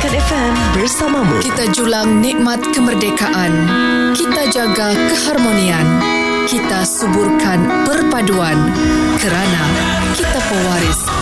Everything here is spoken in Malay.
Bulletin FM bersamamu. Kita julang nikmat kemerdekaan. Kita jaga keharmonian. Kita suburkan perpaduan. Kerana kita pewaris